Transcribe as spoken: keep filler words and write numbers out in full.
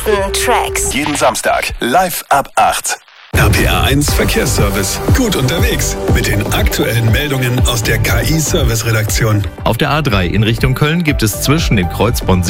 besten Tracks. Jeden Samstag live ab acht. R P R eins Verkehrsservice. Gut unterwegs mit den aktuellen Meldungen aus der K I-Service-Redaktion. Auf der A drei in Richtung Köln gibt es zwischen dem Kreuzbond